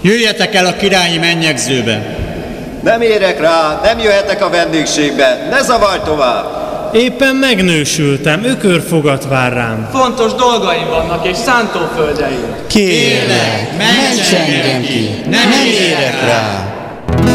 Jöjjetek el a királyi mennyegzőbe! Nem érek rá, nem jöhetek a vendégségbe, ne zavarj tovább! Éppen megnősültem, ökörfogat vár rám. Fontos dolgaim vannak és szántóföldeim. Kérlek, ments engem ki, nem érek rá!